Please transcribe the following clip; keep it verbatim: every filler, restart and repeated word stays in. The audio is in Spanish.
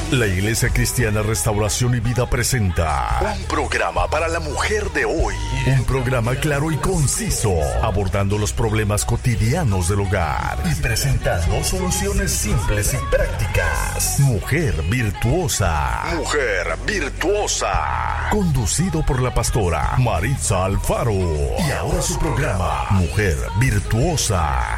La Iglesia Cristiana Restauración y Vida presenta un programa para la mujer de hoy. Un programa claro y conciso, abordando los problemas cotidianos del hogar y presentando soluciones simples y prácticas. Mujer virtuosa. Mujer virtuosa. Conducido por la pastora Maritza Alfaro. Y ahora su programa, Mujer Virtuosa.